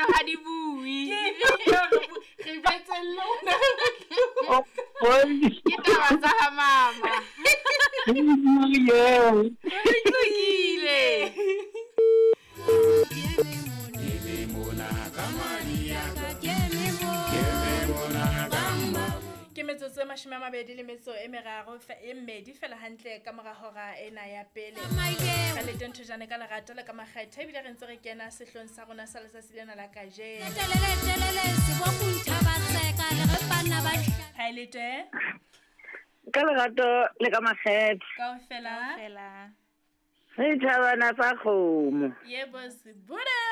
no ha di bui. Re betsello. Ke taba tsa ha mama. Re tlogile. Ke metsotso e 20 le metso e meraro e mmedi fela hantle ka mora hora ena ya pele. Ka le teng thojane ka lerato le ka makgethe ebile re ntse re kena sehlong sa rona sa letsatsi lena la kajeno. Ha ile te ka lerato le ka makgethe kaofela. re thabana tsa kgomo Ye boss Buda.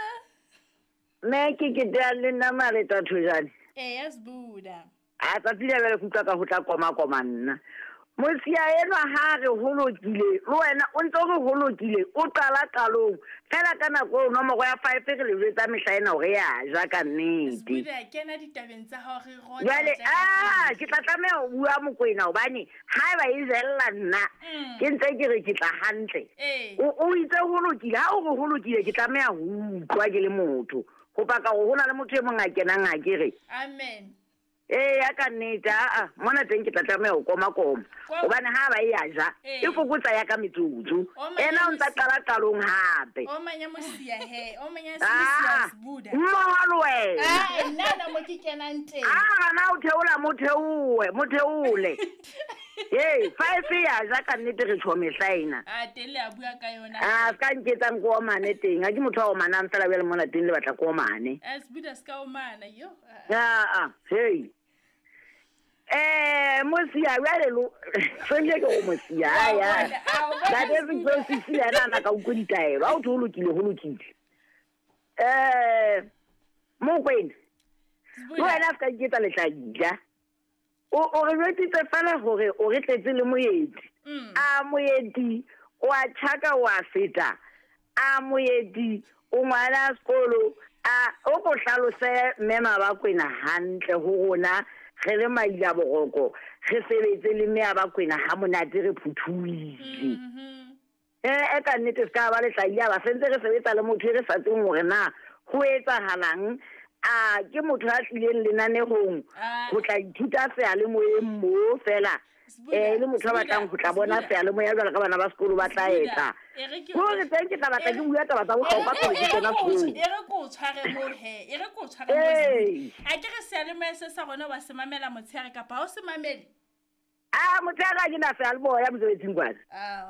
me ke tla le nama le tsa thojane Yes Buda. a tsa tile le kutla ka ho tla koma nna mosia eno ha re holokile le wena o ntse re holokile o qala qalong fela ka nako no mo ya 5 re le betsa mehlaena hore ya ja ka nnete Buda kena ditabeng tsa hore rona jale ke tla tlameha o bua Mokoena hobane ha ba izella nna ke ntse ke re ke tla hantle o itse holokile ha o re holokile ke tlameha ho utlwa ke le motho go paka go hona le motho e mong a kenang a kere amen ya ka nneta mona teng ke tla tlameha ho koma hobane ha ba ya ja e fokotsa ya ka metsotso ena o ntsa qala qalong hape o manya mosia he o manya mosia Buda mmalwe nna mo ke kenang teng na o theola motheole five ya ja ka nnete re tsho mehlaina tele a bua ka yona ska nketsang ko mane teng ha ke motho o manang fela bele mona teng le batla ko mane Buda ska o mana yo hey mosia lo senge go mosia ya ba de go sisi ana ka uko ditaelo a o tholokile Mokoena wena ska ke tla letla o re retitse fela hore o re tletse le moedi moedi wa tshaka wa feta moedi o ngwana sekolo o go hlalose mema ba Kwena hantle ho rona ge le maila bogoko ge sebetse le me ba Kwena ha monate re phuthuile ka nnete ska ba le tlaila ba sentse re sebetsa le motho re sa tseng hore na go etsahalang ke motho a tlileng lenanegong go tla ithuta sealemoyeng mo fela le motho ba batlang go tla bona sealemoya jwale ka bana ba sekolo ba tla etsa go re teng ke tla batla ke bua taba tsa bohlokwa go ke tsena sekolo re ko tshware mo a ke re sealemoya se sa gona ba se mamela motshare kapa ha o se mamele motshare ke na sealemoya mosebetsing kwana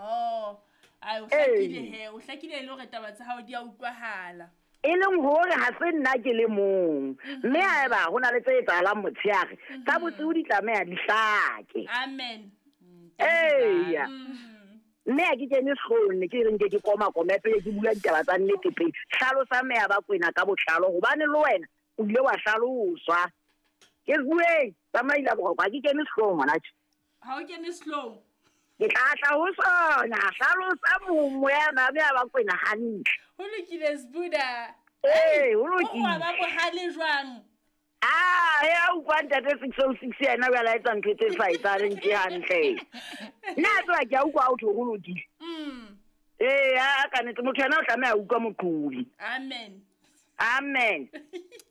o hlakile le hore taba tsa hao di a utlwahala e leng hore ha se nna ke le mong mme haeba hona le tse etsahalang motsheare tsa botse o di tlameha di hlake amen mme a ke kene sekgone ke reng ke koma pele ke bula ditaba tsa nnete pele hlalosa mea ba Kwena ka botlalo hobane le wena o ile wa hlaloswa ke bue tsamaila bogoko a ke kene sekgone ngwana ha o kene slow ke tla ho sona hlalosa moya na mea ba Kwena hantle ho lokile Buda ho lokile o ba bohale jwang ya o kwanta te 606 yana ba la etsa ntwe tse sa itsareng ke hantle nna tswa ke a ukwa o tho go lokile ka nete motho yana o tlameha a ukwa moquli amen